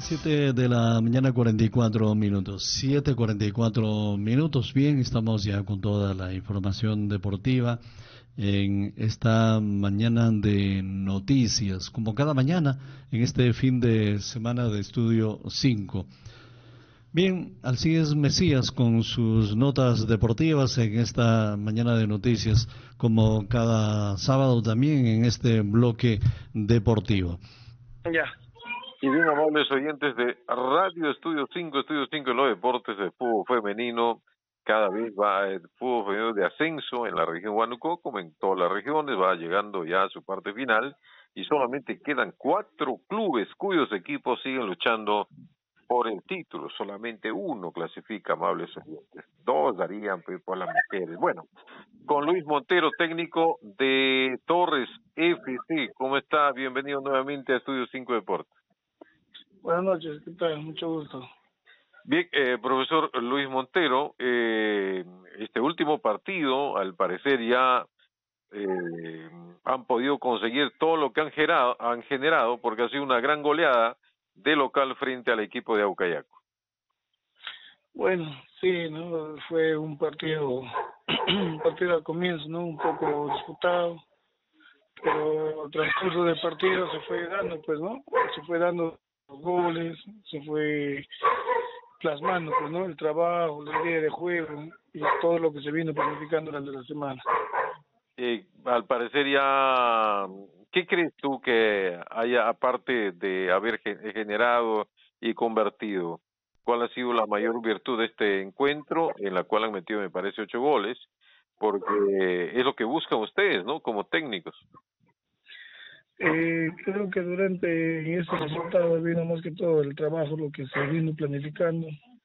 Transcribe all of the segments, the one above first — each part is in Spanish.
7 de la mañana, 44 minutos. 7:44 minutos. Bien, estamos ya con toda la información deportiva en esta mañana de noticias, como cada mañana en este fin de semana de Estudio 5. Bien, Alcides Mesías con sus notas deportivas en esta mañana de noticias, como cada sábado también en este bloque deportivo. Ya. Y bien, amables oyentes de Radio Estudio 5 en los deportes de fútbol femenino, cada vez va el fútbol femenino de ascenso en la región Huánuco, como en todas las regiones, va llegando ya a su parte final, y solamente quedan 4 clubes cuyos equipos siguen luchando por el título. Solamente uno clasifica, amables oyentes. 2 darían por las mujeres. Bueno, con Luis Montero, técnico de Torres FC. ¿Cómo está? Bienvenido nuevamente a Estudio 5 Deportes. Buenas noches, ¿qué tal? Mucho gusto. Bien, profesor Luis Montero, este último partido, al parecer ya han podido conseguir todo lo que han generado, porque ha sido una gran goleada de local frente al equipo de Aucayaco. Bueno, sí, ¿no? Fue un partido, un partido al comienzo, ¿no? Un poco disputado, pero el transcurso del partido se fue dando, pues, ¿no? Se fue dando los goles, se fue plasmando, pues, ¿no? El trabajo, la idea de juego y todo lo que se vino planificando durante la semana. Al parecer ya, ¿qué crees tú que haya, aparte de haber generado y convertido, cuál ha sido la mayor virtud de este encuentro, en la cual han metido, me parece, 8 goles, porque es lo que buscan ustedes, ¿no? Como técnicos. Creo que durante ese resultado vino más que todo el trabajo, lo que se vino planificando,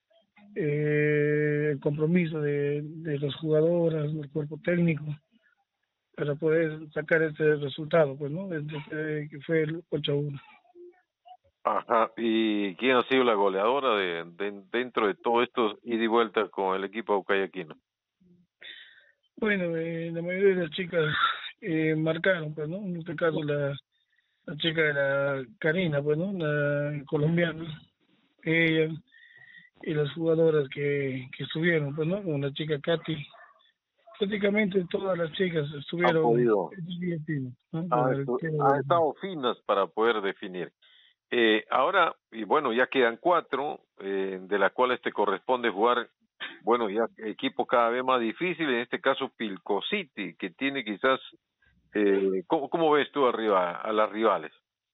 el compromiso de las jugadoras, del cuerpo técnico, para poder sacar este resultado, pues, ¿no? Desde que fue el 8-1. Ajá, ¿y quién ha sido la goleadora dentro de todo esto ida y vuelta con el equipo aucayaquino? Bueno, la mayoría de las chicas marcaron, pues, ¿no? En este caso la chica de la Karina, pues, ¿no? La colombiana, ella y las jugadoras que estuvieron, pues, ¿no? Como la chica Katy. Prácticamente todas las chicas Han estuvieron podido, ¿no? han estado finas para poder definir. Ahora, y bueno, ya quedan 4, de las cuales te corresponde jugar, bueno, ya equipo cada vez más difícil, en este caso Pilco City, que tiene quizás, ¿cómo ves tú arriba a las rivales?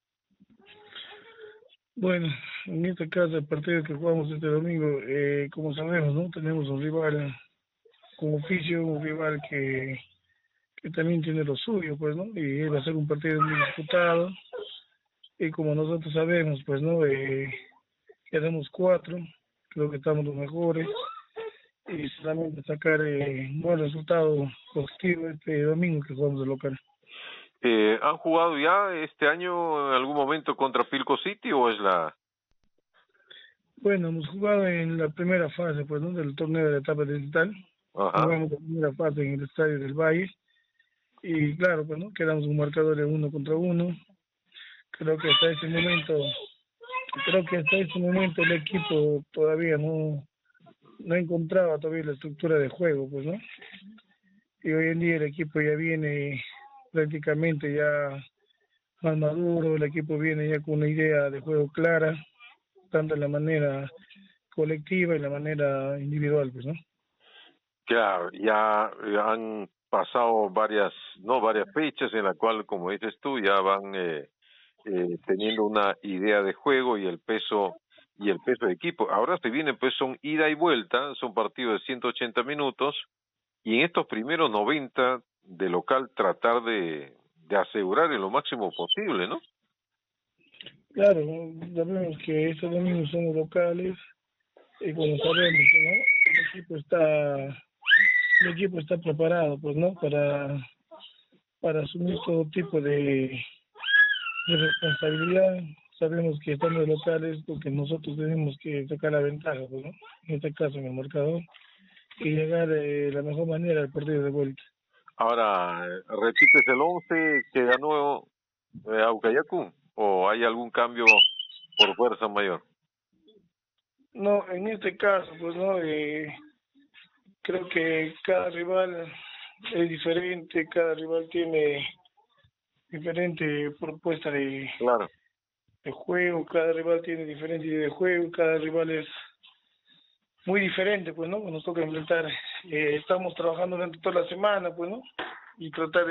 Bueno, en este caso el partido que jugamos este domingo, como sabemos, ¿no? Tenemos un rival con oficio, un rival que también tiene lo suyo, pues, ¿no? Y va a ser un partido muy disputado. Y como nosotros sabemos, pues, ¿no? Quedamos 4, creo que estamos los mejores. Y solamente sacar un buen resultado positivo este domingo que jugamos de local. ¿Han jugado ya este año en algún momento contra Pilco City o es la...? Bueno, hemos jugado en la primera fase, pues, ¿no? Del torneo de la etapa digital. Ajá. Jugamos la primera fase en el Estadio del Valle. Y claro, pues, ¿no? Quedamos un marcador de 1-1. Creo que hasta ese momento el equipo todavía no encontraba todavía la estructura de juego, pues, ¿no? Y hoy en día el equipo ya viene prácticamente ya más maduro, el equipo viene ya con una idea de juego clara, tanto en la manera colectiva y la manera individual, pues, ¿no? Claro, ya han pasado varias fechas en la cual, como dices tú, ya van teniendo una idea de juego y el peso de equipo. Ahora se viene, pues son ida y vuelta, son partidos de 180 minutos, y en estos primeros 90 de local tratar de asegurar en lo máximo posible, ¿no? Claro, sabemos que estos domingos somos locales y como sabemos, ¿no? El equipo está preparado, pues, ¿no? Para asumir todo tipo de responsabilidad. Sabemos que estando locales porque nosotros tenemos que sacar la ventaja, pues, ¿no? En este caso en el marcador y llegar de la mejor manera al partido de vuelta. Ahora, ¿repites el 11 que ganó Aucayacu o hay algún cambio por fuerza mayor? No, en este caso, pues no, creo que cada rival es diferente, cada rival tiene diferente propuesta Claro. de juego, cada rival tiene diferente idea de juego, cada rival es muy diferente, pues, ¿no? Nos toca enfrentar. Estamos trabajando durante toda la semana, pues, ¿no? Y tratar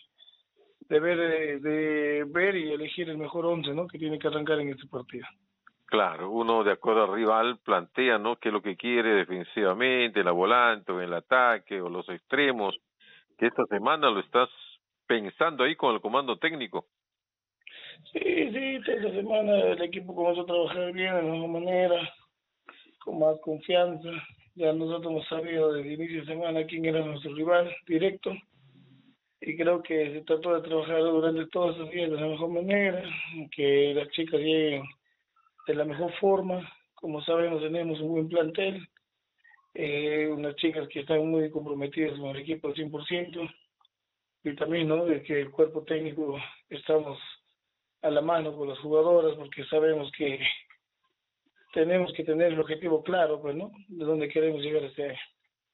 de ver y elegir el mejor once, ¿no? Que tiene que arrancar en este partido. Claro, uno de acuerdo al rival plantea, ¿no? Qué es lo que quiere defensivamente, la volante o en el ataque o los extremos, que esta semana lo estás pensando ahí con el comando técnico. Sí, sí, toda esta semana el equipo comenzó a trabajar bien de la mejor manera, con más confianza. Ya nosotros hemos sabido desde el inicio de semana quién era nuestro rival directo y creo que se trató de trabajar durante todos estos días de la mejor manera, que las chicas lleguen de la mejor forma. Como sabemos, tenemos un buen plantel, unas chicas que están muy comprometidas con el equipo al 100% y también, ¿no?, de que el cuerpo técnico estamos a la mano con las jugadoras porque sabemos que tenemos que tener el objetivo claro, pues, ¿no?, de dónde queremos llegar este año.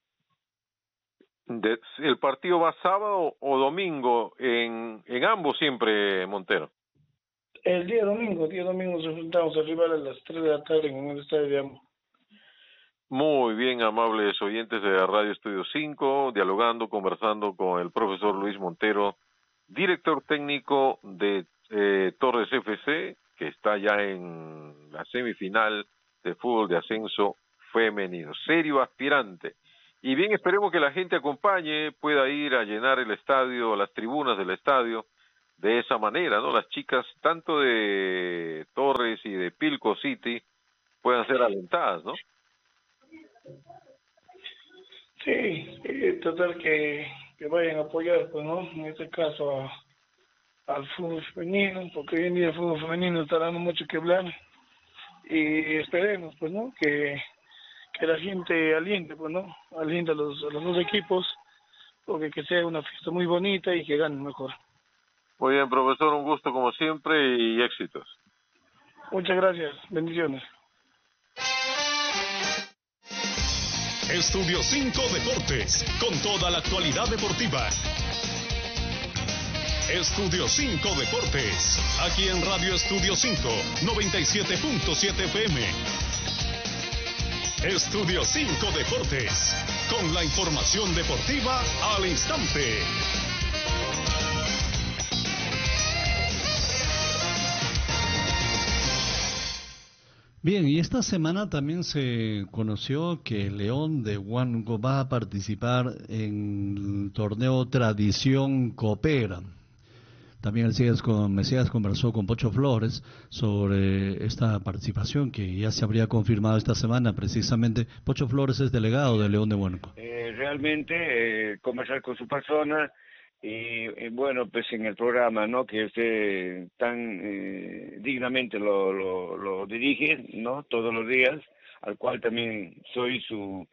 ¿El partido va sábado o domingo? En ambos siempre, Montero. El día domingo nos enfrentamos al rival a las 3 de la tarde en el estadio de Ambo. Muy bien, amables oyentes de Radio Estudio 5, dialogando, conversando con el profesor Luis Montero, director técnico de Torres FC, que está ya en la semifinal de fútbol de ascenso femenino, serio aspirante. Y bien, esperemos que la gente acompañe, pueda ir a llenar el estadio, las tribunas del estadio, de esa manera, ¿no? Las chicas, tanto de Torres y de Pilco City, puedan ser alentadas, ¿no? Sí, tratar que vayan a apoyar, pues, ¿no?, en este caso al fútbol femenino, porque hoy en día el fútbol femenino está dando mucho que hablar y esperemos, pues, ¿no?, que la gente aliente, pues, ¿no?, aliente a los dos equipos, porque que sea una fiesta muy bonita y que ganen mejor. Muy bien, profesor, un gusto como siempre y éxitos. Muchas gracias, bendiciones. Estudio 5 Deportes, con toda la actualidad deportiva. Estudio 5 Deportes, aquí en Radio Estudio 5, 97.7 FM. Estudio 5 Deportes, con la información deportiva al instante. Bien, y esta semana también se conoció que León de Huánuco va a participar en el torneo Tradición Coopera. También el Mesías conversó con Pocho Flores sobre esta participación que ya se habría confirmado esta semana. Precisamente, Pocho Flores es delegado de León de Huánuco. Realmente conversar con su persona y bueno, pues en el programa, ¿no?, que usted tan dignamente lo dirige, ¿no?, todos los días, al cual también soy su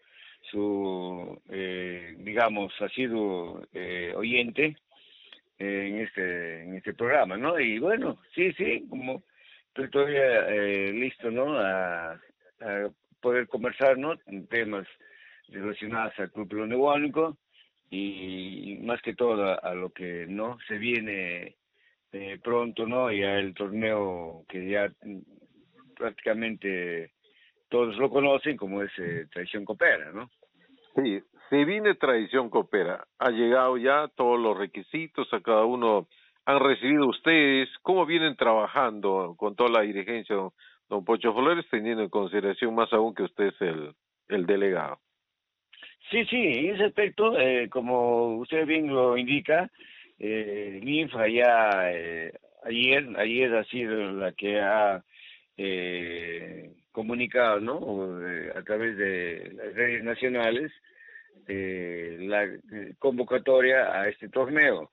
digamos, asiduo oyente en este programa, ¿no? Y bueno, sí, como estoy todavía listo, ¿no?, a poder conversar, ¿no?, en temas relacionados al Club León de Huánuco y más que todo a lo que no se viene pronto, ¿no?, ya el torneo que ya prácticamente todos lo conocen como es Tradición Coopera, ¿no? Sí, se viene Tradición Coopera. Ha llegado ya todos los requisitos, a cada uno han recibido ustedes. ¿Cómo vienen trabajando con toda la dirigencia, don Pocho Flores, teniendo en consideración más aún que usted es el delegado? Sí, en ese aspecto, como usted bien lo indica, Linfa ya ayer ha sido la que ha comunicado, ¿no?, a través de las redes nacionales, la convocatoria a este torneo,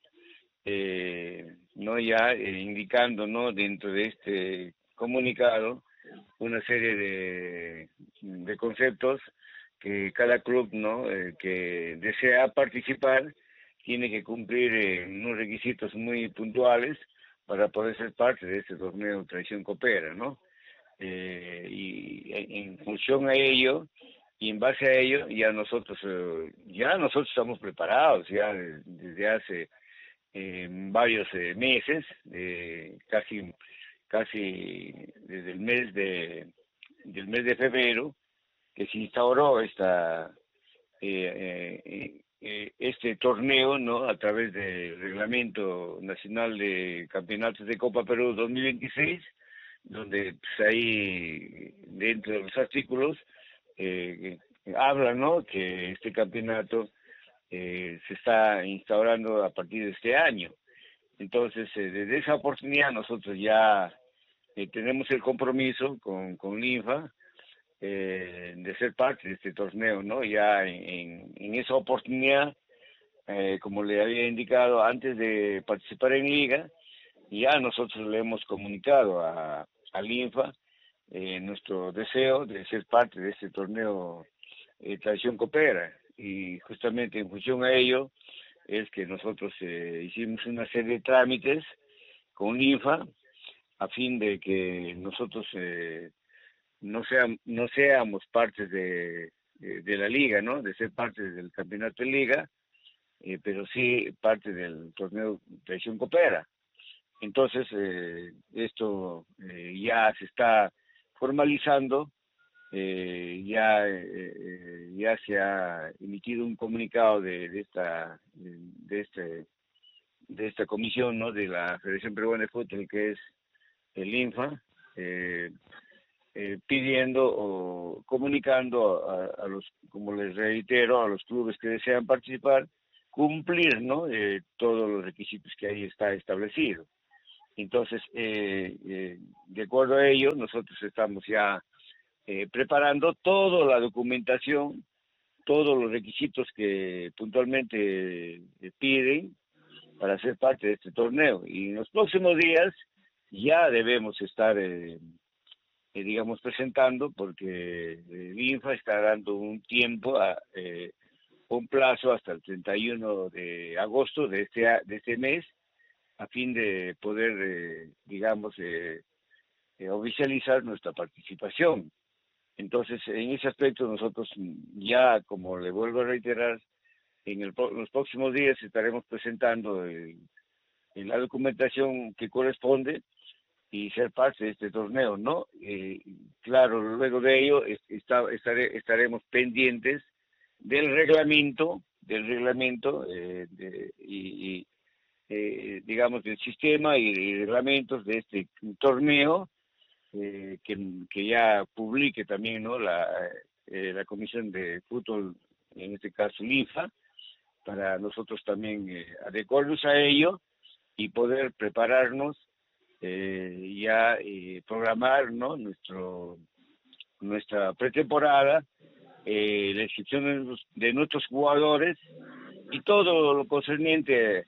no ya indicando, ¿no?, dentro de este comunicado una serie de conceptos que cada club, ¿no?, que desea participar tiene que cumplir unos requisitos muy puntuales para poder ser parte de este torneo Tradición Coopera, ¿no? y en función a ello y en base a ello nosotros estamos preparados ya desde hace varios meses, casi desde del mes de febrero, que se instauró este torneo, ¿no? A través del Reglamento Nacional de Campeonatos de Copa Perú 2026, donde pues, ahí dentro de los artículos habla, ¿no? Que este campeonato se está instaurando a partir de este año. Entonces, desde esa oportunidad nosotros ya tenemos el compromiso con Linfa de ser parte de este torneo, ¿no? Ya en esa oportunidad, como le había indicado antes de participar en liga, ya nosotros le hemos comunicado a Linfa nuestro deseo de ser parte de este torneo Tradición Copera, y justamente en función a ello es que nosotros hicimos una serie de trámites con Linfa a fin de que nosotros no seamos parte de la liga, ¿no? De ser parte del campeonato de liga, pero sí parte del torneo Tradición Copera. Entonces, esto ya se está formalizando, ya se ha emitido un comunicado de esta comisión, ¿no? De la Federación Peruana de Fútbol, que es el INFA, pidiendo o comunicando a los, como les reitero, a los clubes que desean participar, cumplir, ¿no? Todos los requisitos que ahí está establecido. Entonces, de acuerdo a ello, nosotros estamos ya preparando toda la documentación, todos los requisitos que puntualmente piden para ser parte de este torneo. Y en los próximos días ya debemos estar, digamos, presentando, porque el INFA está dando un tiempo, un plazo hasta el 31 de agosto de este mes, a fin de poder, digamos, oficializar nuestra participación. Entonces, en ese aspecto nosotros ya, como le vuelvo a reiterar, los próximos días estaremos presentando la documentación que corresponde y ser parte de este torneo, ¿no? Claro, luego de ello estaremos pendientes del reglamento, digamos, del sistema y reglamentos de este torneo, que ya publique también, ¿no? La Comisión de Fútbol, en este caso LIFA, para nosotros también adecuarnos a ello y poder prepararnos programar, ¿no? Nuestra pretemporada, la inscripción de nuestros jugadores y todo lo concerniente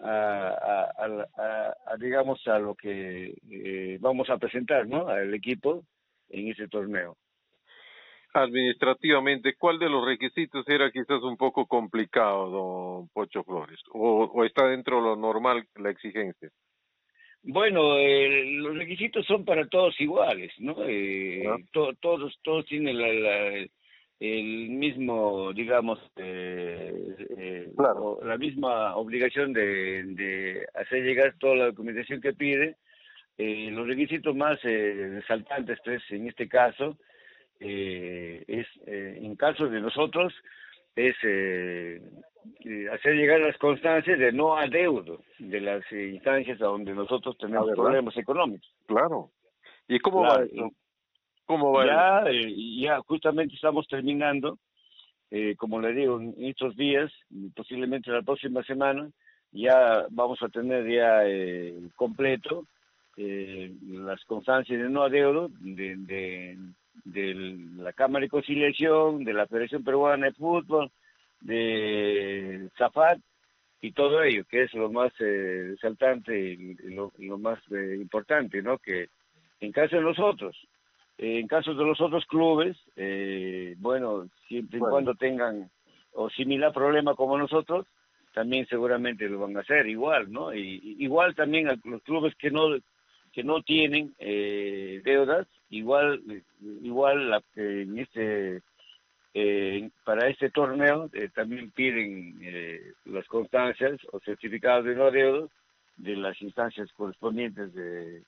digamos, a lo que vamos a presentar, ¿no? Al equipo en ese torneo. Administrativamente, ¿cuál de los requisitos era quizás un poco complicado, don Pocho Flores? ¿O está dentro de lo normal la exigencia? Bueno, los requisitos son para todos iguales, ¿no? Todos tienen el mismo, digamos, claro, la misma obligación de hacer llegar toda la documentación que pide. Los requisitos más resaltantes, pues, en este caso, en caso de nosotros, es hacer llegar las constancias de no adeudo de las instancias a donde nosotros tenemos problemas económicos. Claro. ¿Y cómo va eso? ¿Cómo va? Ya justamente estamos terminando, como le digo, en estos días, posiblemente la próxima semana, ya vamos a tener ya completo las constancias de no adeudo de la Cámara de Conciliación, de la Federación Peruana de Fútbol, de Zafat y todo ello, que es lo más resaltante y lo más importante, ¿no? Que en caso de nosotros, en caso de los otros clubes, bueno, siempre y cuando tengan o similar problema como nosotros, también seguramente lo van a hacer igual, ¿no? Y igual también a los clubes que que no tienen deudas, igual para este torneo también piden las constancias o certificados de no adeudo de las instancias correspondientes de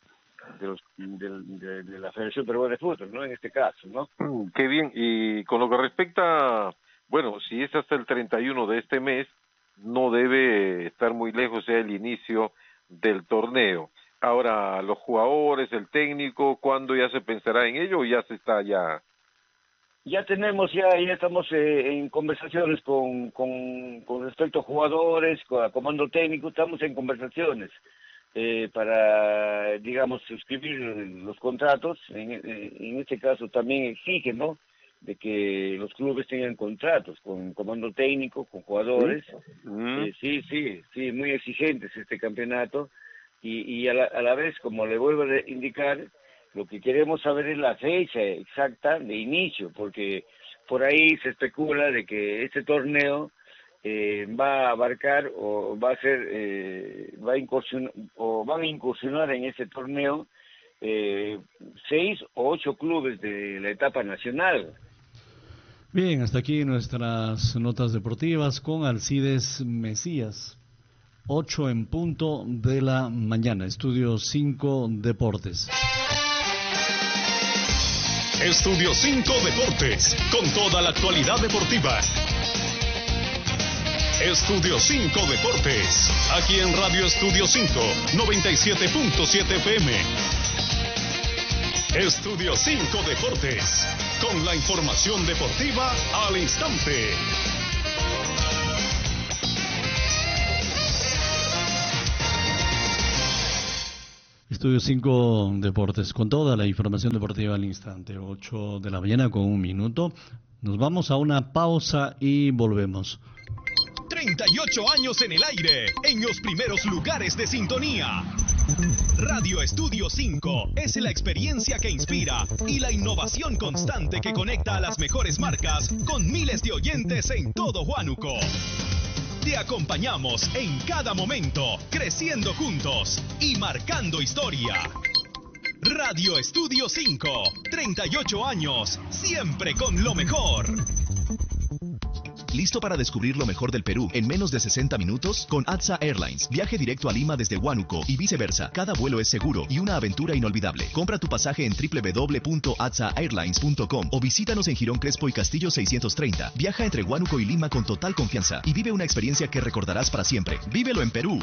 la Federación Peruana de Fútbol, ¿no? En este caso, ¿no? Qué bien. Y con lo que respecta, bueno, si es hasta el 31 de este mes, no debe estar muy lejos ya el inicio del torneo. Ahora, los jugadores, el técnico, ¿cuándo ya se pensará en ello o ya se está ya? Ya estamos en conversaciones con respecto a jugadores, a comando técnico, estamos en conversaciones para, digamos, suscribir los contratos. En este caso también exigen, ¿no?, de que los clubes tengan contratos con comando técnico, con jugadores. Sí, muy exigentes este campeonato. Y a la vez, como le vuelvo a indicar, lo que queremos saber es la fecha exacta de inicio, porque por ahí se especula de que este torneo va a abarcar o va a ser, van a incursionar en este torneo 6 o 8 clubes de la etapa nacional. Bien, hasta aquí nuestras notas deportivas con Alcides Mesías. 8 en punto de la mañana, Estudio 5 Deportes. Estudio 5 Deportes, con toda la actualidad deportiva. Estudio 5 Deportes, aquí en Radio Estudio 5, 97.7 FM. Estudio 5 Deportes, con la información deportiva al instante. Estudio 5 Deportes, con toda la información deportiva al instante, 8 de la mañana con 1 minuto. Nos vamos a una pausa y volvemos. 38 años en el aire, en los primeros lugares de sintonía. Radio Estudio 5 es la experiencia que inspira y la innovación constante que conecta a las mejores marcas con miles de oyentes en todo Huánuco. Te acompañamos en cada momento, creciendo juntos y marcando historia. Radio Estudio 5, 38 años, siempre con lo mejor. ¿Listo para descubrir lo mejor del Perú en menos de 60 minutos? Con ATSA Airlines. Viaje directo a Lima desde Huánuco y viceversa. Cada vuelo es seguro y una aventura inolvidable. Compra tu pasaje en www.atsaairlines.com o visítanos en Girón Crespo y Castillo 630. Viaja entre Huánuco y Lima con total confianza y vive una experiencia que recordarás para siempre. ¡Vívelo en Perú!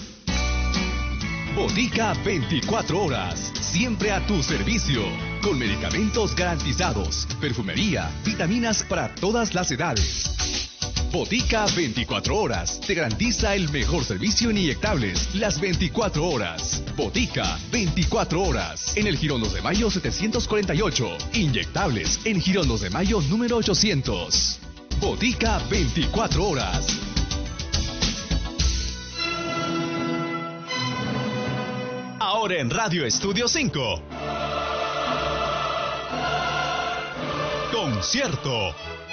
Botica 24 horas, siempre a tu servicio, con medicamentos garantizados, perfumería, vitaminas para todas las edades. Botica 24 horas, te garantiza el mejor servicio en inyectables, las 24 horas. Botica 24 horas, en el Girón 2 de Mayo 748, inyectables en Girón 2 de Mayo número 800. Botica 24 horas. Ahora en Radio Estudio 5. Concierto.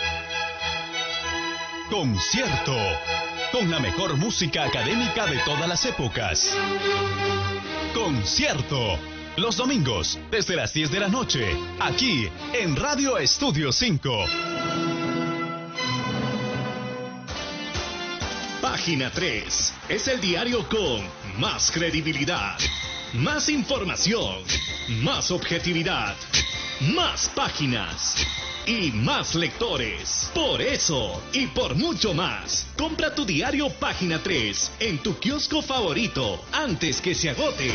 Concierto. Con la mejor música académica de todas las épocas. Concierto. Los domingos, desde las 10 de la noche, aquí en Radio Estudio 5. Página 3 es el diario con más credibilidad, más información, más objetividad, más páginas y más lectores. Por eso y por mucho más, compra tu diario Página 3 en tu kiosco favorito antes que se agote.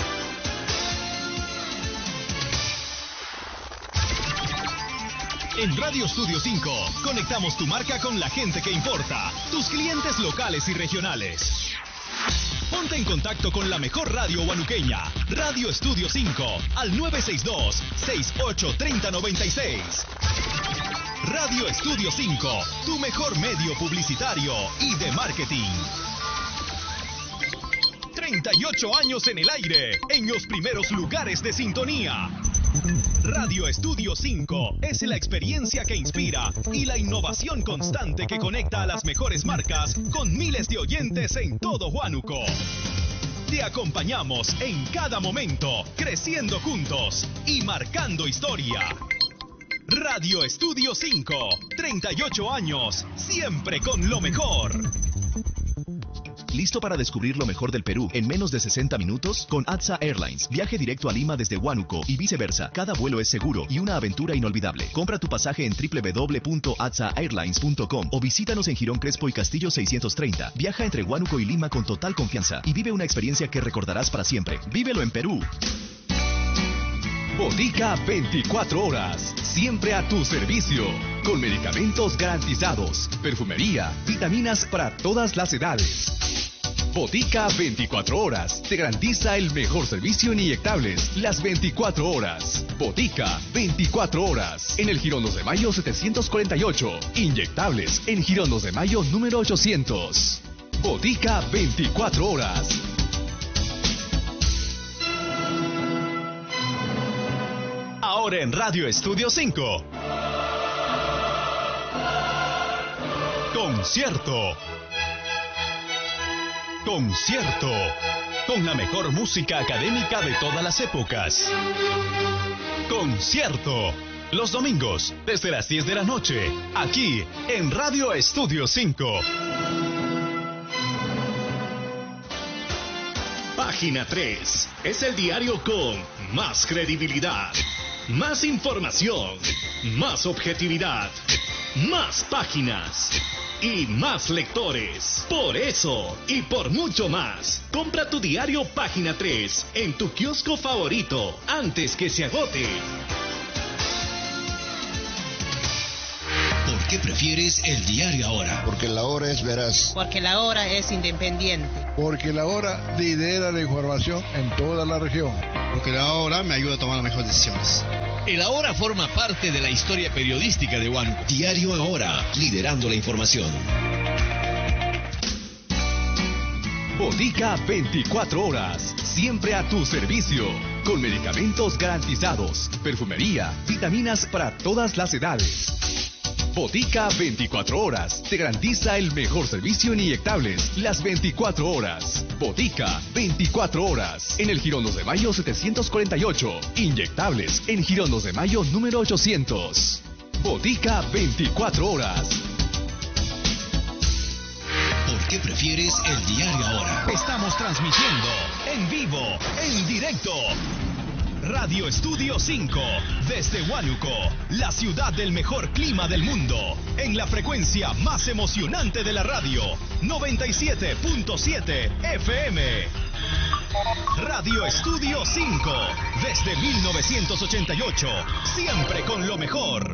En Radio Estudio 5, conectamos tu marca con la gente que importa, tus clientes locales y regionales. Ponte en contacto con la mejor radio huanuqueña, Radio Estudio 5, al 962-683096. Radio Estudio 5, tu mejor medio publicitario y de marketing. 38 años en el aire, en los primeros lugares de sintonía. Radio Estudio 5 es la experiencia que inspira y la innovación constante que conecta a las mejores marcas con miles de oyentes en todo Huánuco. Te acompañamos en cada momento, creciendo juntos y marcando historia. Radio Estudio 5, 38 años, siempre con lo mejor. ¿Listo para descubrir lo mejor del Perú en menos de 60 minutos? Con ATSA Airlines. Viaje directo a Lima desde Huánuco y viceversa. Cada vuelo es seguro y una aventura inolvidable. Compra tu pasaje en www.atsaairlines.com o visítanos en Girón Crespo y Castillo 630. Viaja entre Huánuco y Lima con total confianza y vive una experiencia que recordarás para siempre. ¡Vívelo en Perú! Botica 24 horas, siempre a tu servicio, con medicamentos garantizados, perfumería, vitaminas para todas las edades. Botica 24 horas, te garantiza el mejor servicio en inyectables, las 24 horas. Botica 24 horas, en el Girón 2 de Mayo 748, inyectables en Girón 2 de Mayo número 800. Botica 24 horas. Ahora en Radio Estudio 5. Concierto. Concierto. Con la mejor música académica de todas las épocas. Concierto. Los domingos, desde las 10 de la noche, aquí en Radio Estudio 5. Página 3 es el diario con más credibilidad, más información, más objetividad, más páginas y más lectores. Por eso y por mucho más, compra tu diario Página 3 en tu kiosco favorito antes que se agote. ¿Por qué prefieres el diario Ahora? Porque la Hora es veraz. Porque la Hora es independiente. Porque la Hora lidera la información en toda la región. Porque la Hora me ayuda a tomar las mejores decisiones. El Ahora forma parte de la historia periodística de Huánuco. Diario Ahora, liderando la información. Botica 24 horas, siempre a tu servicio, con medicamentos garantizados, perfumería, vitaminas para todas las edades. Botica 24 horas, te garantiza el mejor servicio en inyectables, las 24 horas. Botica 24 horas, en el Girón 2 de Mayo 748, inyectables en Girón 2 de Mayo número 800. Botica 24 horas. ¿Por qué prefieres el diario Ahora? Estamos transmitiendo en vivo, en directo. Radio Estudio 5, desde Huánuco, la ciudad del mejor clima del mundo, en la frecuencia más emocionante de la radio, 97.7 FM. Radio Estudio 5, desde 1988, siempre con lo mejor.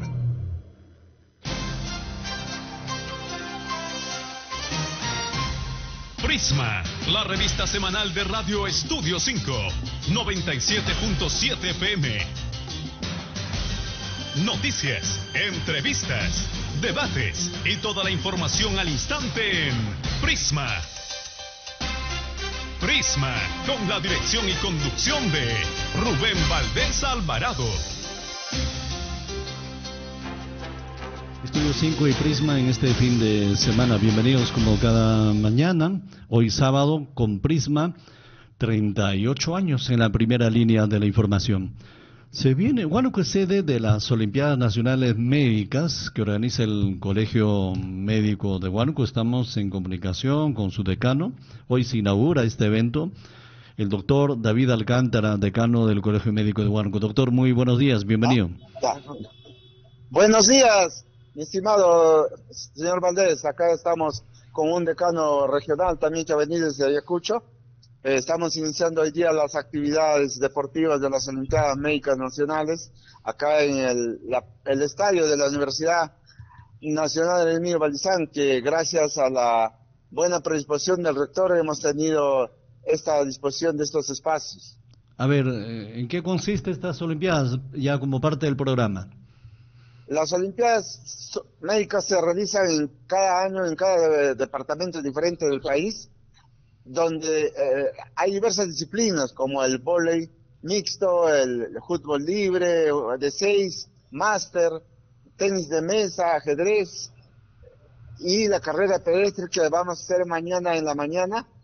Prisma, la revista semanal de Radio Estudio 5, 97.7 FM. Noticias, entrevistas, debates y toda la información al instante en Prisma. Prisma, con la dirección y conducción de Rubén Valdés Alvarado. Estudio 5 y Prisma en este fin de semana. Bienvenidos como cada mañana. Hoy sábado con Prisma, 38 años en la primera línea de la información. Se viene, Huánuco es sede de las Olimpiadas Nacionales Médicas que organiza el Colegio Médico de Huánuco. Estamos en comunicación con su decano. Hoy se inaugura este evento. El doctor David Alcántara, decano del Colegio Médico de Huánuco. Doctor, muy buenos días, bienvenido. Buenos días. Mi estimado señor Valdés, acá estamos con un decano regional también que ha venido desde Ayacucho. Estamos iniciando hoy día las actividades deportivas de las Olimpiadas Médicas Nacionales, acá en el estadio de la Universidad Nacional Emilio Valdizán, que gracias a la buena predisposición del rector hemos tenido esta disposición de estos espacios. A ver, ¿en qué consiste estas Olimpiadas ya como parte del programa? Las Olimpiadas Médicas se realizan en cada año en cada departamento diferente del país, donde hay diversas disciplinas como el vóley mixto, el fútbol libre, de 6, máster, tenis de mesa, ajedrez y la carrera pedestre que vamos a hacer mañana en la mañana,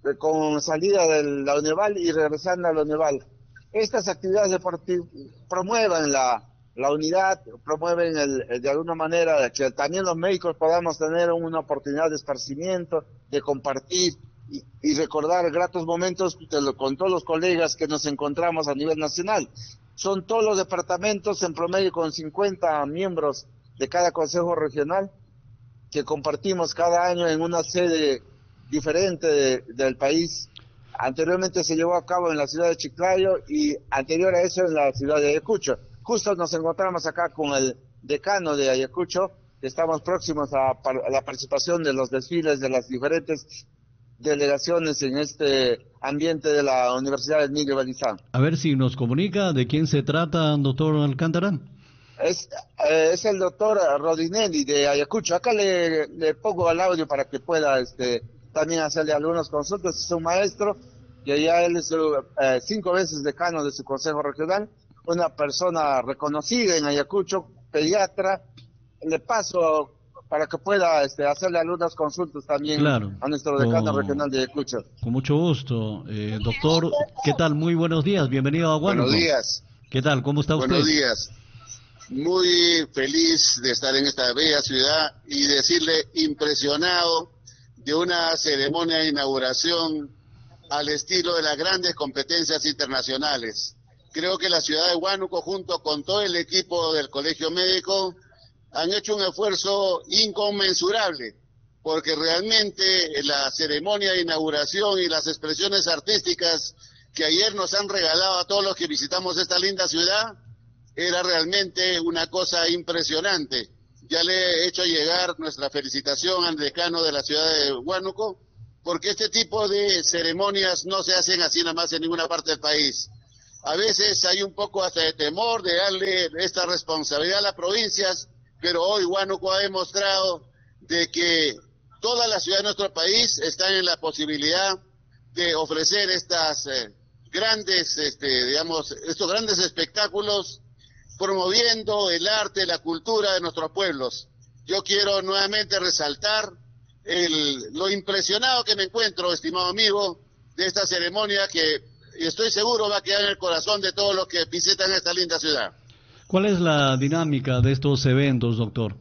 con salida de la Uneval y regresando a la Uneval. Estas actividades deportivas promueven la unidad, promueven de alguna manera que también los médicos podamos tener una oportunidad de esparcimiento, de compartir y recordar gratos momentos con todos los colegas que nos encontramos a nivel nacional. Son todos los departamentos en promedio con 50 miembros de cada consejo regional que compartimos cada año en una sede diferente del país. Anteriormente se llevó a cabo en la ciudad de Chiclayo y anterior a eso en la ciudad de Ayacucho. Justo nos encontramos acá con el decano de Ayacucho, que estamos próximos a la participación de los desfiles de las diferentes delegaciones en este ambiente de la Universidad de Emilio Balizán. A ver si nos comunica de quién se trata, doctor Alcántara. Es el doctor Rodinelli de Ayacucho. Acá le pongo al audio para que pueda también hacerle algunas consultas. Es un maestro que ya él es 5 veces decano de su consejo regional, una persona reconocida en Ayacucho, pediatra. Le paso para que pueda hacerle algunas consultas también, claro, a nuestro decano regional de Ayacucho. Con mucho gusto. Doctor, ¿qué tal? Muy buenos días, bienvenido a Huánuco. Buenos días. ¿Qué tal? ¿Cómo está usted? Buenos días. Muy feliz de estar en esta bella ciudad y decirle impresionado de una ceremonia de inauguración al estilo de las grandes competencias internacionales. Creo que la ciudad de Huánuco, junto con todo el equipo del Colegio Médico, han hecho un esfuerzo inconmensurable, porque realmente la ceremonia de inauguración y las expresiones artísticas que ayer nos han regalado a todos los que visitamos esta linda ciudad, era realmente una cosa impresionante. Ya le he hecho llegar nuestra felicitación al decano de la ciudad de Huánuco, porque este tipo de ceremonias no se hacen así nada más en ninguna parte del país. A veces hay un poco hasta de temor de darle esta responsabilidad a las provincias, pero hoy Huánuco ha demostrado de que todas las ciudades de nuestro país están en la posibilidad de ofrecer estas grandes, estos grandes espectáculos, promoviendo el arte, la cultura de nuestros pueblos. Yo quiero nuevamente resaltar lo impresionado que me encuentro, estimado amigo, de esta ceremonia que estoy seguro va a quedar en el corazón de todos los que visitan esta linda ciudad. ¿Cuál es la dinámica de estos eventos, doctor?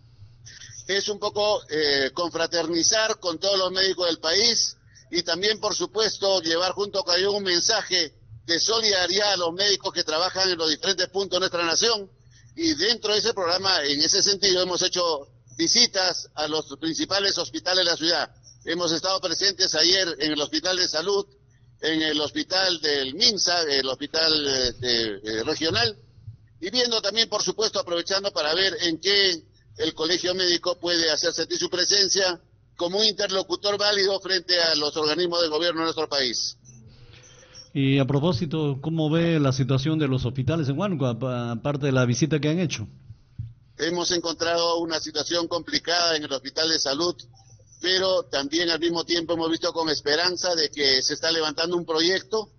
Es un poco confraternizar con todos los médicos del país y también, por supuesto, llevar junto con ellos un mensaje de solidaridad a los médicos que trabajan en los diferentes puntos de nuestra nación. Y dentro de ese programa, en ese sentido, hemos hecho visitas a los principales hospitales de la ciudad. Hemos estado presentes ayer en el Hospital de Salud, en el Hospital del MINSA, el Hospital Regional, y viendo también, por supuesto, aprovechando para ver en qué el Colegio Médico puede hacer sentir su presencia como un interlocutor válido frente a los organismos de gobierno de nuestro país. Y a propósito, ¿cómo ve la situación de los hospitales en Huánuco, aparte de la visita que han hecho? Hemos encontrado una situación complicada en el Hospital de Salud, pero también al mismo tiempo hemos visto con esperanza de que se está levantando un proyecto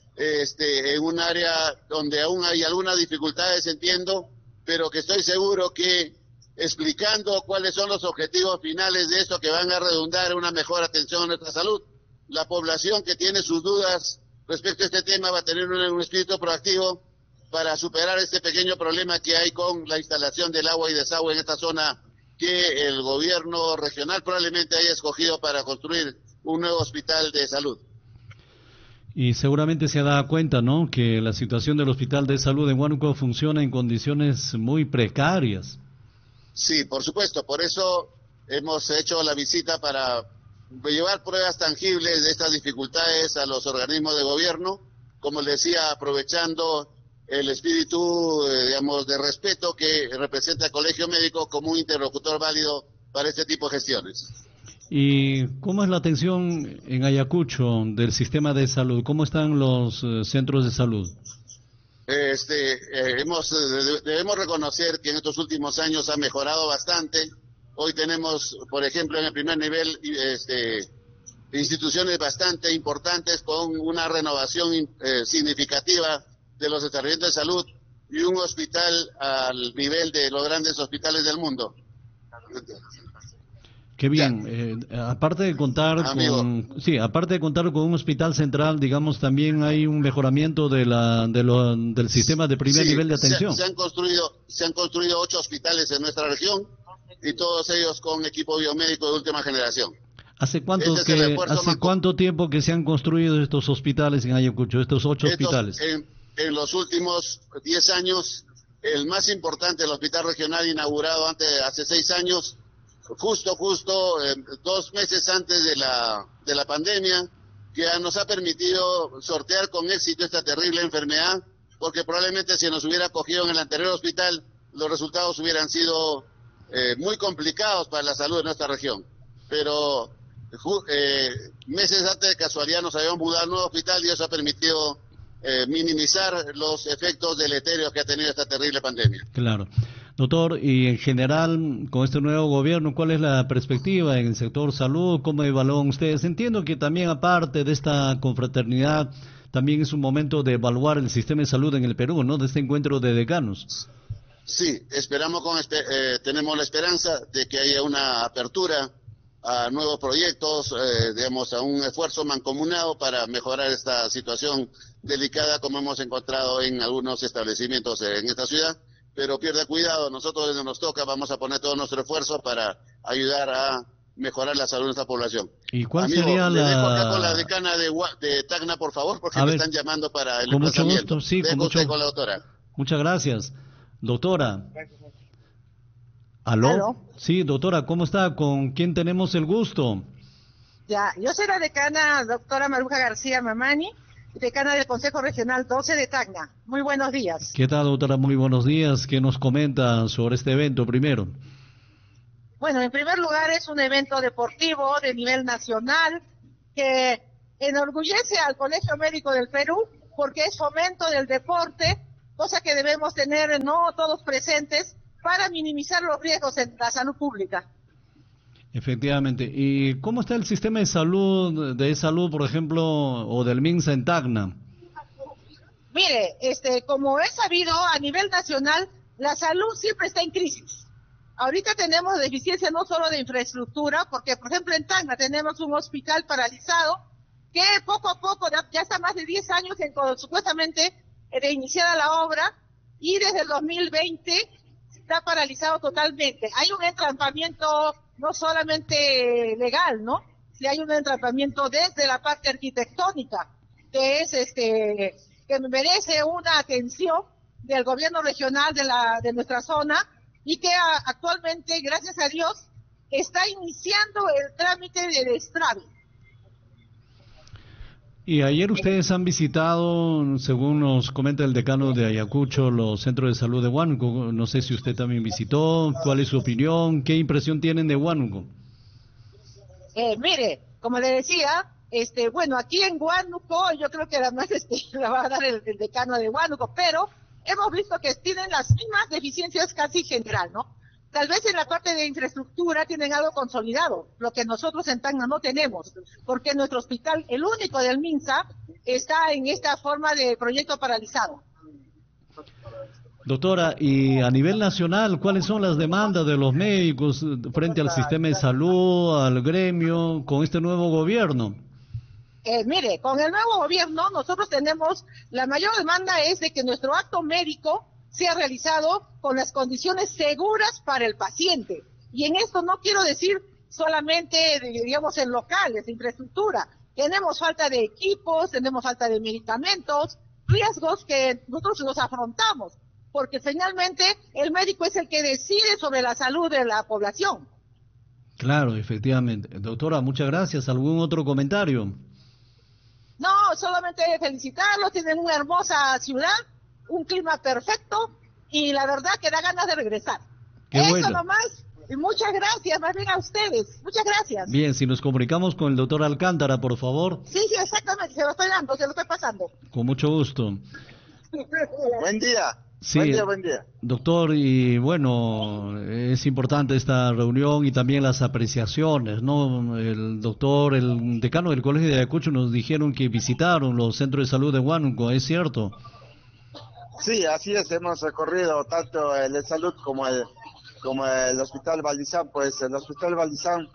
en un área donde aún hay algunas dificultades, entiendo, pero que estoy seguro que explicando cuáles son los objetivos finales de esto que van a redundar en una mejor atención a nuestra salud, la población que tiene sus dudas respecto a este tema va a tener un espíritu proactivo para superar este pequeño problema que hay con la instalación del agua y desagüe en esta zona que el gobierno regional probablemente haya escogido para construir un nuevo hospital de salud. Y seguramente se da cuenta, ¿no?, que la situación del Hospital de Salud en Huánuco funciona en condiciones muy precarias. Sí, por supuesto, por eso hemos hecho la visita para llevar pruebas tangibles de estas dificultades a los organismos de gobierno, como les decía, aprovechando el espíritu, de respeto que representa el Colegio Médico como un interlocutor válido para este tipo de gestiones. ¿Y cómo es la atención en Ayacucho del sistema de salud? ¿Cómo están los centros de salud? Debemos reconocer que en estos últimos años ha mejorado bastante. Hoy tenemos, por ejemplo, en el primer nivel, instituciones bastante importantes con una renovación significativa de los establecimientos de salud y un hospital al nivel de los grandes hospitales del mundo. Qué bien. Aparte de contar aparte de contar con un hospital central, digamos, también hay un mejoramiento del sistema de primer nivel de atención. Se han construido 8 hospitales en nuestra región y todos ellos con equipo biomédico de última generación. ¿Hace cuánto tiempo que se han construido estos hospitales en Ayacucho, estos 8 hospitales? En los últimos 10 años, el más importante, el hospital regional inaugurado hace 6 años, justo 2 meses antes de la pandemia, que nos ha permitido sortear con éxito esta terrible enfermedad, porque probablemente si nos hubiera cogido en el anterior hospital, los resultados hubieran sido muy complicados para la salud de nuestra región. Pero meses antes, de casualidad, nos habíamos mudado a un nuevo hospital y eso ha permitido minimizar los efectos deleterios que ha tenido esta terrible pandemia. Claro. Doctor, y en general, con este nuevo gobierno, ¿cuál es la perspectiva en el sector salud? ¿Cómo evalúan ustedes? Entiendo que también, aparte de esta confraternidad, también es un momento de evaluar el sistema de salud en el Perú, ¿no? De este encuentro de decanos. Sí, esperamos tenemos la esperanza de que haya una apertura a nuevos proyectos, a un esfuerzo mancomunado para mejorar esta situación delicada como hemos encontrado en algunos establecimientos en esta ciudad. Pero pierda cuidado, nosotros desde nos toca vamos a poner todo nuestro esfuerzo para ayudar a mejorar la salud de esta población. ¿Y cuál sería le dejo acá con la decana de Tacna, por favor, porque me están llamando para el Con emplazamiento. mucho gusto, sí, con la doctora. Muchas gracias. Doctora. ¿Aló? Sí, doctora, ¿cómo está? ¿Con quién tenemos el gusto? Ya, yo soy la decana doctora Maruja García Mamani, decana del Consejo Regional 12 de Tacna. Muy buenos días. ¿Qué tal, doctora? Muy buenos días. ¿Qué nos comenta sobre este evento primero? Bueno, en primer lugar es un evento deportivo de nivel nacional que enorgullece al Colegio Médico del Perú porque es fomento del deporte, cosa que debemos tener no todos presentes para minimizar los riesgos en la salud pública. Efectivamente. ¿Y cómo está el sistema de salud, por ejemplo, o del MINSA en Tacna? Mire, como es sabido, a nivel nacional, la salud siempre está en crisis. Ahorita tenemos deficiencia no solo de infraestructura, porque, por ejemplo, en Tacna tenemos un hospital paralizado que poco a poco, ya está más de 10 años supuestamente reiniciada la obra, y desde el 2020 está paralizado totalmente. Hay un entrampamiento no solamente legal, ¿no? Sí, hay un entrampamiento desde la parte arquitectónica, que es que merece una atención del gobierno regional de nuestra zona, y que actualmente, gracias a Dios, está iniciando el trámite de destrave. Y ayer ustedes han visitado, según nos comenta el decano de Ayacucho, los centros de salud de Huánuco. No sé si usted también visitó. ¿Cuál es su opinión? ¿Qué impresión tienen de Huánuco? Mire, como le decía, bueno, aquí en Huánuco, yo creo que además la va a dar el decano de Huánuco, pero hemos visto que tienen las mismas deficiencias casi general, ¿no? Tal vez en la parte de infraestructura tienen algo consolidado, lo que nosotros en Tacna no tenemos, porque nuestro hospital, el único del MINSA, está en esta forma de proyecto paralizado. Doctora, y a nivel nacional, ¿cuáles son las demandas de los médicos frente al sistema de salud, al gremio, con este nuevo gobierno? Mire, con el nuevo gobierno nosotros tenemos, la mayor demanda es de que nuestro acto médico sea realizado con las condiciones seguras para el paciente. Y en esto no quiero decir solamente, digamos, en locales, infraestructura. Tenemos falta de equipos, tenemos falta de medicamentos, riesgos que nosotros los afrontamos, porque finalmente el médico es el que decide sobre la salud de la población. Claro, efectivamente. Doctora, muchas gracias. ¿Algún otro comentario? No, solamente felicitarlos, tienen una hermosa ciudad, un clima perfecto, y la verdad que da ganas de regresar. Qué Eso bueno. nomás, y muchas gracias, más bien a ustedes, muchas gracias. Bien, si nos comunicamos con el doctor Alcántara, por favor. Sí, exactamente, se lo estoy dando, se lo estoy pasando. Con mucho gusto. Buen día. Sí, buen día. Doctor, y bueno, es importante esta reunión y también las apreciaciones, ¿no? El doctor, el decano del Colegio de Ayacucho nos dijeron que visitaron los centros de salud de Huánuco, ¿es cierto? Sí, así es, hemos recorrido tanto el de salud como el Hospital Valdizán. Pues el Hospital Valdizán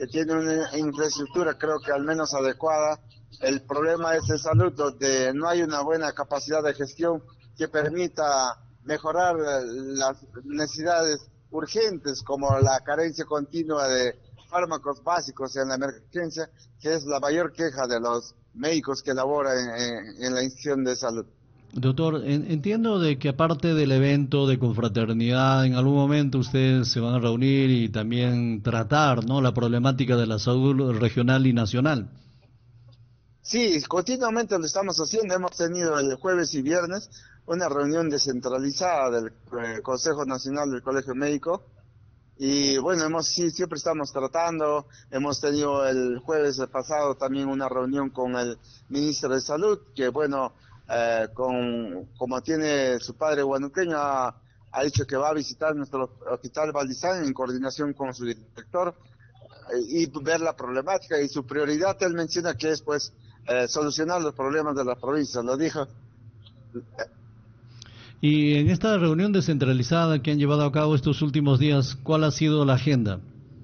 que tiene una infraestructura creo que al menos adecuada. El problema es de salud, donde no hay una buena capacidad de gestión que permita mejorar las necesidades urgentes, como la carencia continua de fármacos básicos en la emergencia, que es la mayor queja de los médicos que laboran en la institución de salud. Doctor, entiendo de que aparte del evento de confraternidad, en algún momento ustedes se van a reunir y también tratar, ¿no?, la problemática de la salud regional y nacional. Sí, continuamente lo estamos haciendo. Hemos tenido el jueves y viernes una reunión descentralizada del Consejo Nacional del Colegio Médico. Y bueno, siempre estamos tratando. Hemos tenido el jueves pasado también una reunión con el ministro de Salud, que bueno, como tiene su padre huanuqueño, ha dicho que va a visitar nuestro hospital Valdizán en coordinación con su director y ver la problemática. Y su prioridad, él menciona que es pues solucionar los problemas de la provincia, lo dijo. Y en esta reunión descentralizada que han llevado a cabo estos últimos días, ¿cuál ha sido la agenda?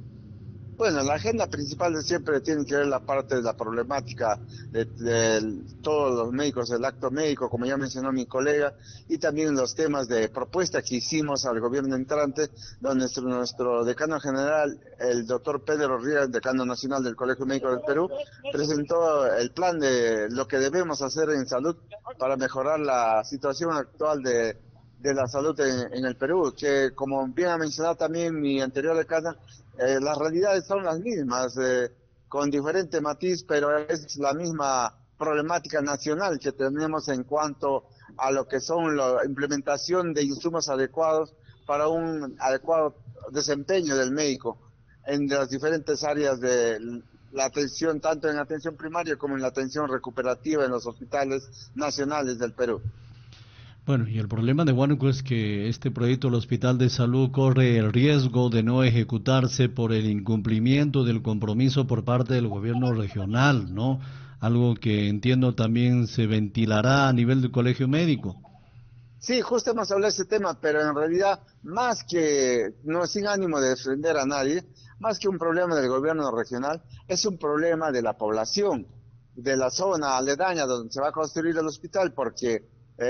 Bueno, la agenda principal de siempre tiene que ver la parte de la problemática de todos los médicos, el acto médico, como ya mencionó mi colega, y también los temas de propuesta que hicimos al gobierno entrante, donde nuestro decano general, el doctor Pedro Ríos, decano nacional del Colegio Médico del Perú, presentó el plan de lo que debemos hacer en salud para mejorar la situación actual de la salud en el Perú, que como bien ha mencionado también mi anterior decana, las realidades son las mismas, con diferente matiz, pero es la misma problemática nacional que tenemos en cuanto a lo que son la implementación de insumos adecuados para un adecuado desempeño del médico en las diferentes áreas de la atención, tanto en atención primaria como en la atención recuperativa en los hospitales nacionales del Perú. Bueno, y el problema de Huánuco es que este proyecto del Hospital de Salud corre el riesgo de no ejecutarse por el incumplimiento del compromiso por parte del gobierno regional, ¿no? Algo que entiendo también se ventilará a nivel del colegio médico. Sí, justo hemos hablado de ese tema, pero en realidad, más que, no sin ánimo de defender a nadie, más que un problema del gobierno regional, es un problema de la población, de la zona aledaña donde se va a construir el hospital, porque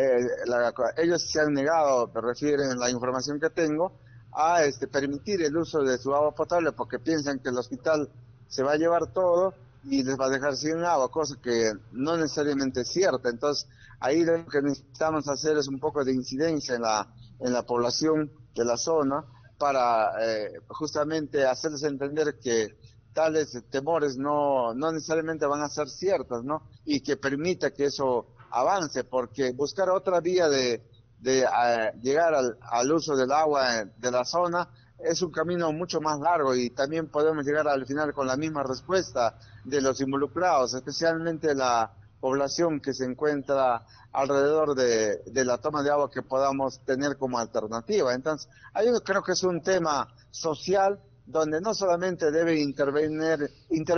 ellos se han negado, me refieren en la información que tengo, a permitir el uso de su agua potable porque piensan que el hospital se va a llevar todo y les va a dejar sin agua, cosa que no necesariamente es cierta. Entonces ahí lo que necesitamos hacer es un poco de incidencia en la población de la zona para justamente hacerles entender que tales temores no necesariamente van a ser ciertas, ¿no? Y que permita que eso avance, porque buscar otra vía de llegar al uso del agua de la zona es un camino mucho más largo, y también podemos llegar al final con la misma respuesta de los involucrados, especialmente la población que se encuentra alrededor de la toma de agua que podamos tener como alternativa. Entonces, yo creo que es un tema social donde no solamente debe intervenir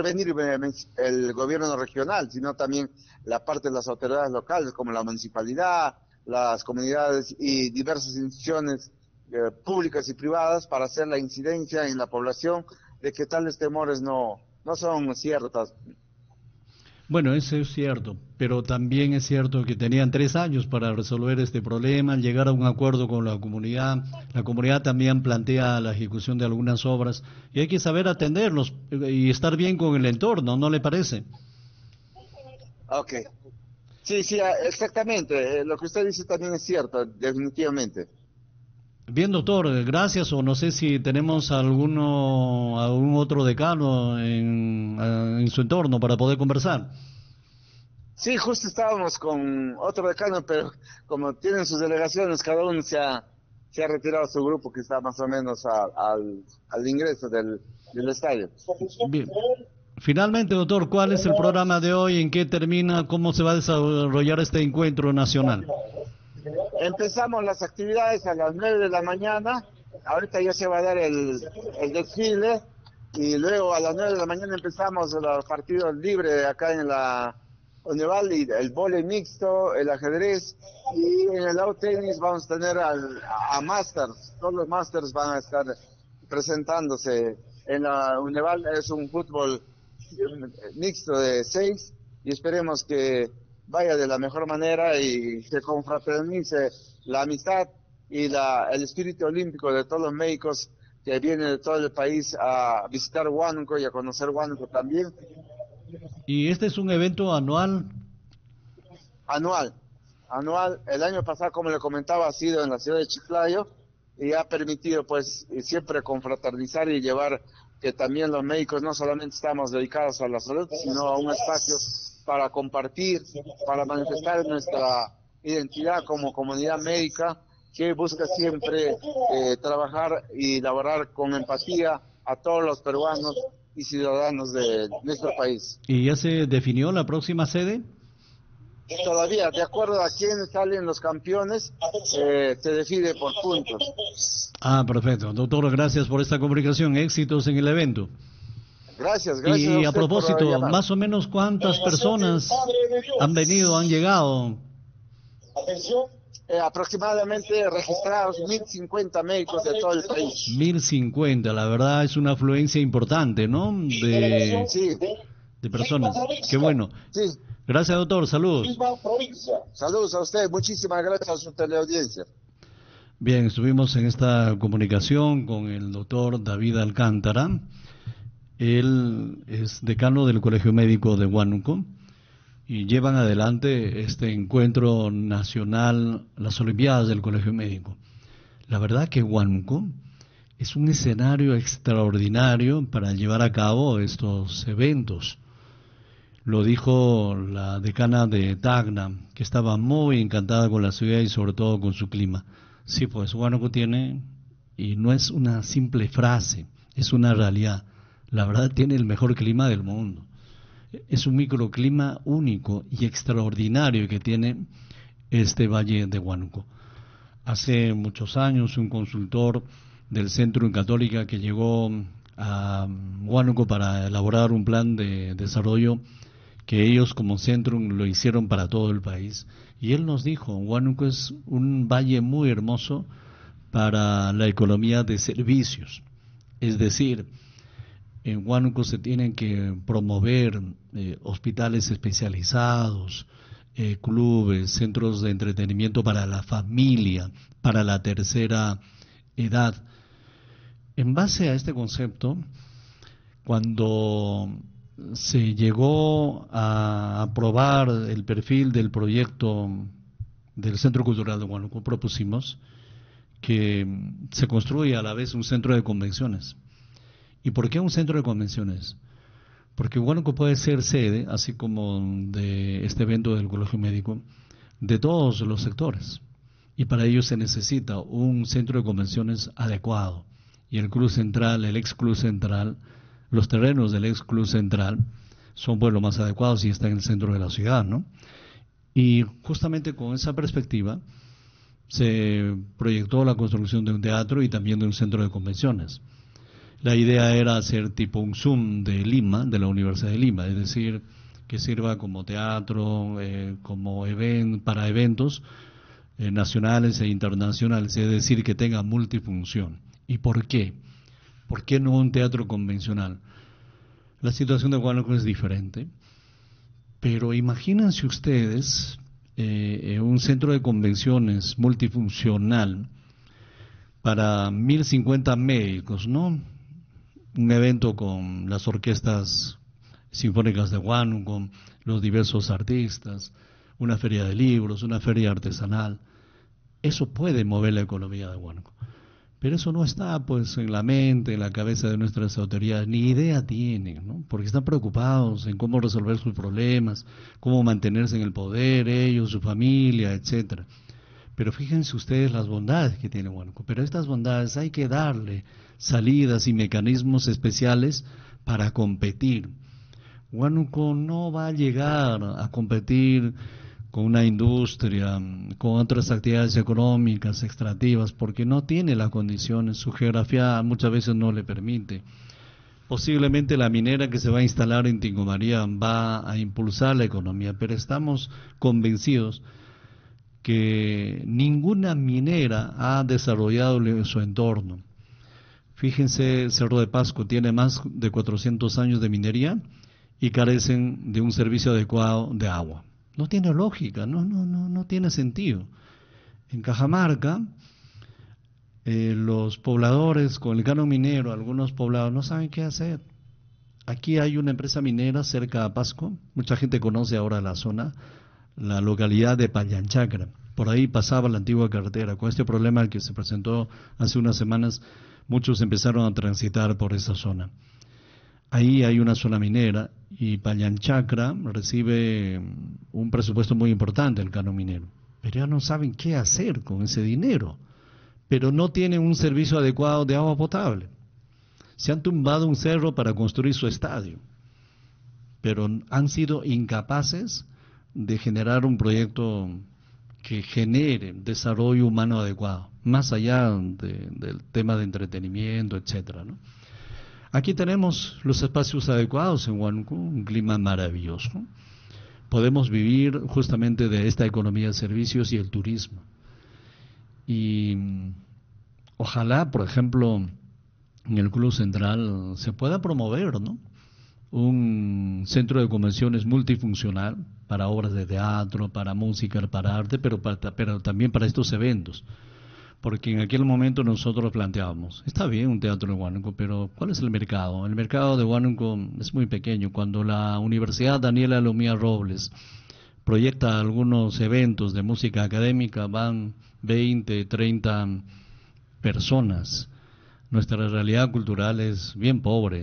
el gobierno regional, sino también la parte de las autoridades locales, como la municipalidad, las comunidades y diversas instituciones públicas y privadas, para hacer la incidencia en la población de que tales temores no son ciertas. Bueno, eso es cierto, pero también es cierto que tenían 3 años para resolver este problema, llegar a un acuerdo con la comunidad. La comunidad también plantea la ejecución de algunas obras y hay que saber atenderlos y estar bien con el entorno, ¿no le parece? Ok. Sí, exactamente. Lo que usted dice también es cierto, definitivamente. Bien, doctor, gracias. O no sé si tenemos algún otro decano en su entorno para poder conversar. Sí, justo estábamos con otro decano, pero como tienen sus delegaciones, cada uno se ha retirado su grupo, que está más o menos al ingreso del estadio. Bien. Finalmente, doctor, ¿cuál es el programa de hoy? ¿En qué termina? ¿Cómo se va a desarrollar este encuentro nacional? Empezamos las actividades a las 9 de la mañana, ahorita ya se va a dar el desfile, y luego a las 9 de la mañana empezamos los partidos libres acá en la Unival, y el vóley mixto, el ajedrez, y en el lawn tenis vamos a tener a masters. Todos los masters van a estar presentándose En la Uneval es un fútbol mixto de 6 y esperemos que vaya de la mejor manera y se confraternice la amistad y el espíritu olímpico de todos los médicos que vienen de todo el país a visitar Huánuco y a conocer Huánuco también. ¿Y este es un evento anual? Anual. El año pasado, como le comentaba, ha sido en la ciudad de Chiclayo y ha permitido pues siempre confraternizar y llevar que también los médicos no solamente estamos dedicados a la salud, sino a un espacio para compartir, para manifestar nuestra identidad como comunidad médica que busca siempre trabajar y laborar con empatía a todos los peruanos y ciudadanos de nuestro país. ¿Y ya se definió la próxima sede? Todavía, de acuerdo a quién salen los campeones, se decide por puntos. Ah, perfecto. Doctor, gracias por esta comunicación. Éxitos en el evento. Gracias. Y a propósito, más o menos cuántas personas han venido, han llegado. Atención. Aproximadamente registrados 1.050 médicos de todo el país. 1.050, la verdad es una afluencia importante, ¿no? De personas. Qué bueno. Sí. Gracias, doctor. Saludos. Saludos a usted. Muchísimas gracias a su teleaudiencia. Bien, estuvimos en esta comunicación con el doctor David Alcántara. Él es decano del Colegio Médico de Huánuco y llevan adelante este encuentro nacional, las Olimpiadas del Colegio Médico. La verdad que Huánuco es un escenario extraordinario para llevar a cabo estos eventos. Lo dijo la decana de Tacna, que estaba muy encantada con la ciudad y sobre todo con su clima. Sí, pues Huánuco tiene, y no es una simple frase, es una realidad. La verdad tiene el mejor clima del mundo. Es un microclima único y extraordinario que tiene este valle de Huánuco. Hace muchos años un consultor del Centro Católica que llegó a Huánuco para elaborar un plan de desarrollo que ellos como Centrum lo hicieron para todo el país. Y él nos dijo, Huánuco es un valle muy hermoso para la economía de servicios. Es decir, en Huánuco se tienen que promover hospitales especializados, clubes, centros de entretenimiento para la familia, para la tercera edad. En base a este concepto, cuando se llegó a aprobar el perfil del proyecto del Centro Cultural de Huánuco, propusimos que se construya a la vez un centro de convenciones. ¿Y por qué un centro de convenciones? Porque Huánuco puede ser sede, así como de este evento del Colegio Médico, de todos los sectores. Y para ello se necesita un centro de convenciones adecuado. Y el Club Central, el ex Club Central, los terrenos del ex Club Central son pues los más adecuados y están en el centro de la ciudad, ¿no? Y justamente con esa perspectiva se proyectó la construcción de un teatro y también de un centro de convenciones. La idea era hacer tipo un Zoom de Lima, de la Universidad de Lima, es decir, que sirva como teatro, como para eventos nacionales e internacionales, es decir, que tenga multifunción. ¿Y por qué? ¿Por qué no un teatro convencional? La situación de Huánuco es diferente, pero imagínense ustedes un centro de convenciones multifuncional para 1.050 médicos, ¿no? Un evento con las orquestas sinfónicas de Huánuco, los diversos artistas, una feria de libros, una feria artesanal. Eso puede mover la economía de Huánuco. Pero eso no está pues en la mente, en la cabeza de nuestras autoridades, ni idea tienen, ¿no? Porque están preocupados en cómo resolver sus problemas, cómo mantenerse en el poder, ellos, su familia, etcétera. Pero fíjense ustedes las bondades que tiene Huánuco. Pero estas bondades hay que darle salidas y mecanismos especiales para competir. Huánuco no va a llegar a competir con una industria, con otras actividades económicas, extractivas, porque no tiene las condiciones, su geografía muchas veces no le permite. Posiblemente la minera que se va a instalar en Tingo María va a impulsar la economía, pero estamos convencidos que ninguna minera ha desarrollado su entorno. Fíjense, Cerro de Pasco tiene más de 400 años de minería y carecen de un servicio adecuado de agua. No tiene lógica, no tiene sentido. En Cajamarca, los pobladores con el canon minero, algunos poblados no saben qué hacer. Aquí hay una empresa minera cerca a Pasco, mucha gente conoce ahora la zona, la localidad de Pallanchacra. Por ahí pasaba la antigua carretera. Con este problema que se presentó hace unas semanas, muchos empezaron a transitar por esa zona. Ahí hay una zona minera y Pallanchacra recibe un presupuesto muy importante del canon minero. Pero ya no saben qué hacer con ese dinero. Pero no tienen un servicio adecuado de agua potable. Se han tumbado un cerro para construir su estadio, pero han sido incapaces de generar un proyecto que genere desarrollo humano adecuado, más allá del tema de entretenimiento, etcétera, ¿no? Aquí tenemos los espacios adecuados en Huánuco, un clima maravilloso. Podemos vivir justamente de esta economía de servicios y el turismo. Y ojalá, por ejemplo, en el Club Central se pueda promover, ¿no?, un centro de convenciones multifuncional para obras de teatro, para música, para arte, pero también para estos eventos. Porque en aquel momento nosotros planteábamos, está bien un teatro en Huánuco, pero ¿cuál es el mercado? El mercado de Huánuco es muy pequeño. Cuando la Universidad Daniela Lomía Robles proyecta algunos eventos de música académica, van 20, 30 personas. Nuestra realidad cultural es bien pobre,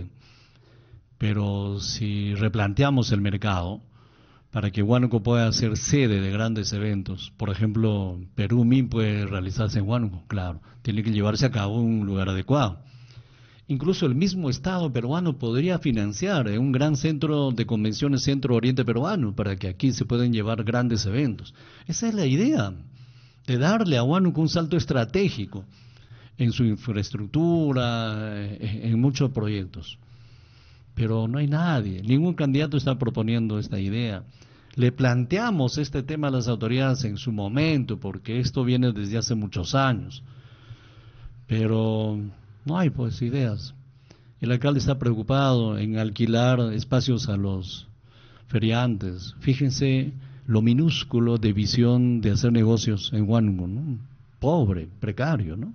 pero si replanteamos el mercado para que Huánuco pueda ser sede de grandes eventos, por ejemplo, Perú MIN puede realizarse en Huánuco, claro, tiene que llevarse a cabo en un lugar adecuado. Incluso el mismo Estado peruano podría financiar un gran centro de convenciones Centro Oriente Peruano para que aquí se puedan llevar grandes eventos. Esa es la idea, de darle a Huánuco un salto estratégico en su infraestructura, en muchos proyectos. Pero no hay nadie, ningún candidato está proponiendo esta idea. Le planteamos este tema a las autoridades en su momento, porque esto viene desde hace muchos años. Pero no hay pues ideas. El alcalde está preocupado en alquilar espacios a los feriantes. Fíjense lo minúsculo de visión de hacer negocios en Huánuco, ¿no? Pobre, precario, ¿no?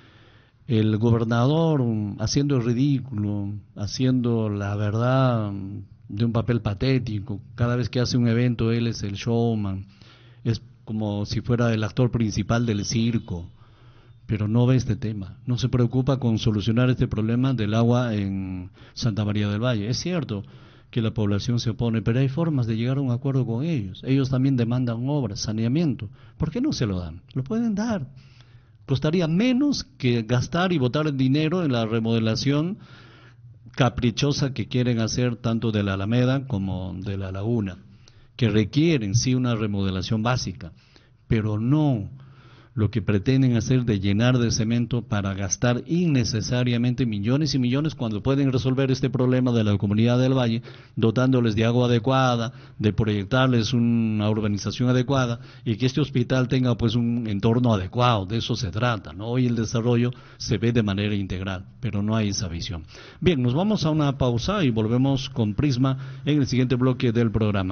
El gobernador haciendo el ridículo, haciendo la verdad de un papel patético. Cada vez que hace un evento él es el showman, es como si fuera el actor principal del circo, pero no ve este tema, no se preocupa con solucionar este problema del agua en Santa María del Valle. Es cierto que la población se opone, pero hay formas de llegar a un acuerdo con ellos. Ellos también demandan obras, saneamiento. ¿Por qué no se lo dan? Lo pueden dar. Costaría menos que gastar y botar el dinero en la remodelación caprichosa que quieren hacer tanto de la Alameda como de la Laguna, que requieren sí una remodelación básica, pero no lo que pretenden hacer de llenar de cemento para gastar innecesariamente millones y millones cuando pueden resolver este problema de la comunidad del Valle, dotándoles de agua adecuada, de proyectarles una urbanización adecuada y que este hospital tenga pues un entorno adecuado. De eso se trata, ¿no? Hoy el desarrollo se ve de manera integral, pero no hay esa visión. Bien, nos vamos a una pausa y volvemos con Prisma en el siguiente bloque del programa.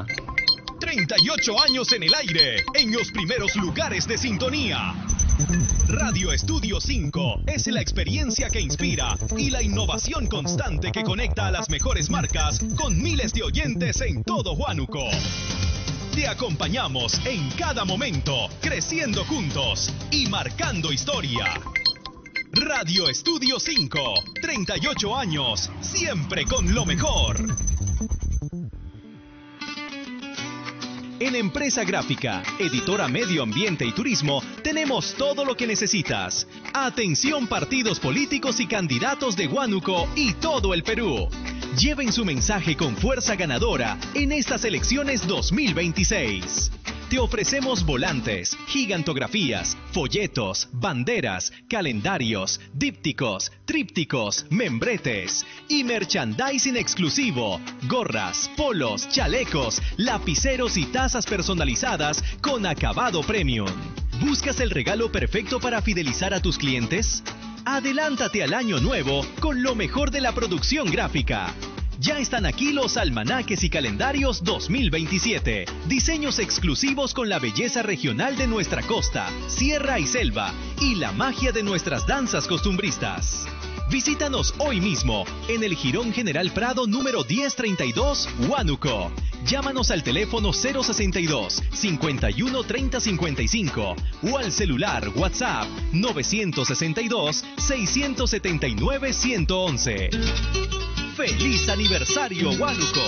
38 años en el aire, en los primeros lugares de sintonía. Radio Estudio 5 es la experiencia que inspira y la innovación constante que conecta a las mejores marcas con miles de oyentes en todo Huánuco. Te acompañamos en cada momento, creciendo juntos y marcando historia. Radio Estudio 5, 38 años, siempre con lo mejor. En Empresa Gráfica, editora Medio Ambiente y Turismo, tenemos todo lo que necesitas. Atención partidos políticos y candidatos de Huánuco y todo el Perú. Lleven su mensaje con fuerza ganadora en estas elecciones 2026. Te ofrecemos volantes, gigantografías, folletos, banderas, calendarios, dípticos, trípticos, membretes y merchandising exclusivo, gorras, polos, chalecos, lapiceros y tazas personalizadas con acabado premium. ¿Buscas el regalo perfecto para fidelizar a tus clientes? Adelántate al año nuevo con lo mejor de la producción gráfica. Ya están aquí los almanaques y calendarios 2027. Diseños exclusivos con la belleza regional de nuestra costa, sierra y selva, y la magia de nuestras danzas costumbristas. Visítanos hoy mismo en el Jirón General Prado número 1032, Huánuco. Llámanos al teléfono 062 51 30 55 o al celular WhatsApp 962 679 111. ¡Feliz aniversario, Huánuco!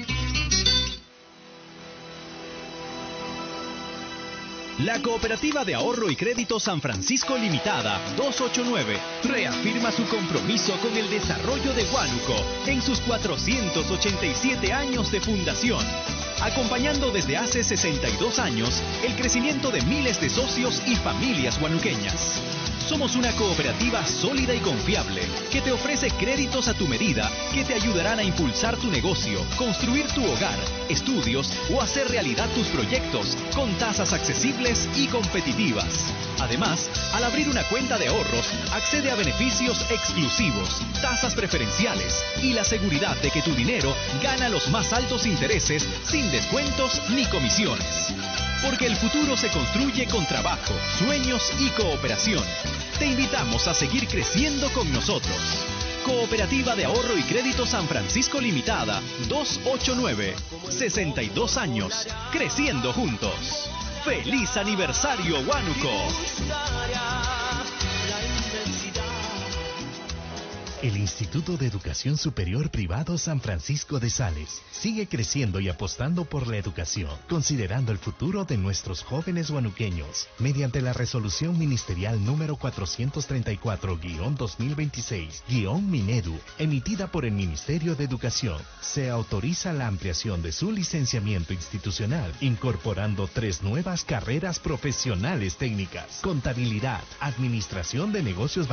La Cooperativa de Ahorro y Crédito San Francisco Limitada 289 reafirma su compromiso con el desarrollo de Huánuco en sus 487 años de fundación, acompañando desde hace 62 años el crecimiento de miles de socios y familias huanuqueñas. Somos una cooperativa sólida y confiable que te ofrece créditos a tu medida que te ayudarán a impulsar tu negocio, construir tu hogar, estudios o hacer realidad tus proyectos con tasas accesibles y competitivas. Además, al abrir una cuenta de ahorros, accede a beneficios exclusivos, tasas preferenciales y la seguridad de que tu dinero gana los más altos intereses sin descuentos ni comisiones. Porque el futuro se construye con trabajo, sueños y cooperación. Te invitamos a seguir creciendo con nosotros. Cooperativa de Ahorro y Crédito San Francisco Limitada 289. 62 años, creciendo juntos. ¡Feliz aniversario, Huánuco! El Instituto de Educación Superior Privado San Francisco de Sales sigue creciendo y apostando por la educación, considerando el futuro de nuestros jóvenes huanuqueños. Mediante la resolución ministerial número 434-2026-Minedu, emitida por el Ministerio de Educación, se autoriza la ampliación de su licenciamiento institucional, incorporando 3 nuevas carreras profesionales técnicas: contabilidad, administración de negocios